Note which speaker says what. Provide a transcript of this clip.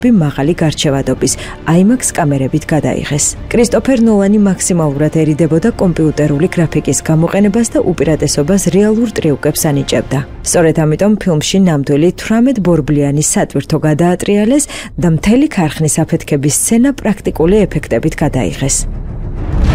Speaker 1: მაღალი გარჩევადობის IMAX კამერებით გადაიღეს. კრისტოფერ ნოლანი მაქსიმალურად ერიდებოდა კომპიუტერული გრაფიკის გამოყენებას და უპირატესობას რეალურ ტრიუკებს ანიჭებდა. სწორედ ამიტომ ფილმში ნამდვილი 18 ბორბლიანი სატვირთო გადაატრიალეს და მთელი ქარხნის აფეთქების სცენა პრაქტიკული ეფექტებით გადაიღეს.